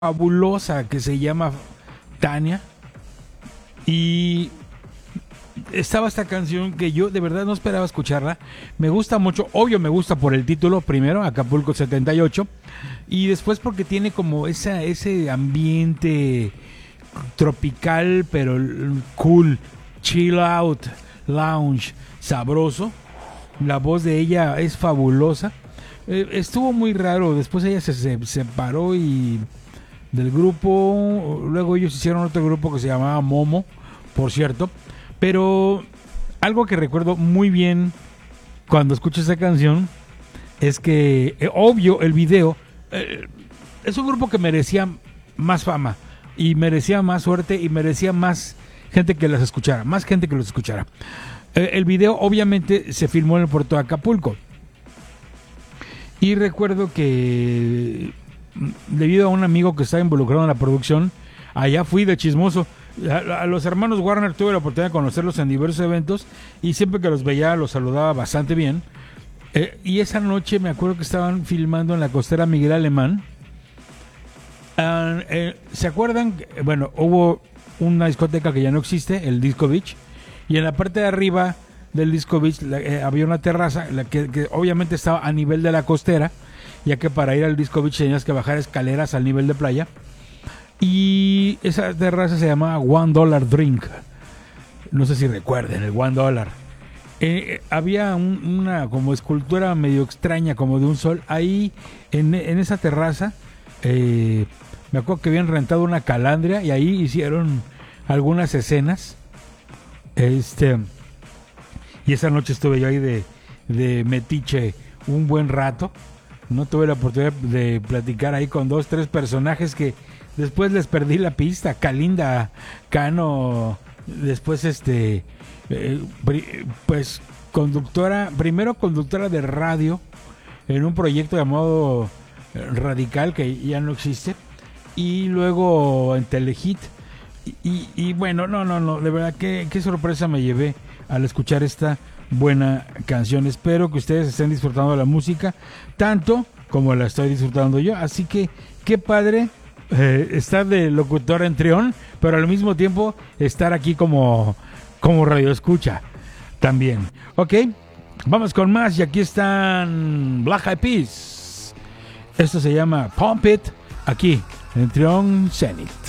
fabulosa que se llama Tania. Y estaba esta canción que yo de verdad no esperaba escucharla. Me gusta mucho, obvio me gusta por el título primero, Acapulco 78, y después porque tiene como ese ambiente tropical, pero cool, chill out, lounge, sabroso. La voz de ella es fabulosa. Estuvo muy raro, después ella se separó y del grupo, luego ellos hicieron otro grupo que se llamaba Momo, por cierto, pero algo que recuerdo muy bien cuando escucho esa canción es que, obvio, el video es un grupo que merecía más fama y merecía más suerte y merecía más gente que las escuchara, más gente que los escuchara. El video obviamente se filmó en el puerto de Acapulco y recuerdo que debido a un amigo que estaba involucrado en la producción, allá fui de chismoso. A los hermanos Warner tuve la oportunidad de conocerlos en diversos eventos y siempre que los veía los saludaba bastante bien. Y esa noche me acuerdo que estaban filmando en la costera Miguel Alemán. ¿Se acuerdan? Bueno, hubo una discoteca que ya no existe, el Disco Beach, y en la parte de arriba del Disco Beach había una terraza que obviamente estaba a nivel de la costera, ya que para ir al Disco Beach tenías que bajar escaleras al nivel de playa. Y esa terraza se llamaba $1 Drink. No sé si recuerden, el $1. Había una como escultura medio extraña, como de un sol. Ahí, en esa terraza, me acuerdo que habían rentado una calandria y ahí hicieron algunas escenas. Y esa noche estuve yo ahí de metiche un buen rato. No tuve la oportunidad de platicar ahí con 2-3 personajes que después les perdí la pista. Kalinda Cano, después pues primero conductora de radio en un proyecto llamado Radical, que ya no existe, y luego en Telehit. Y bueno, no, de verdad, qué sorpresa me llevé al escuchar esta buena canción. Espero que ustedes estén disfrutando de la música tanto como la estoy disfrutando yo. Así que qué padre estar de locutor en Trión, pero al mismo tiempo estar aquí como radio escucha también. Ok, vamos con más y aquí están Black Eyed Peas. Esto se llama Pump It, aquí en Trión Zenith.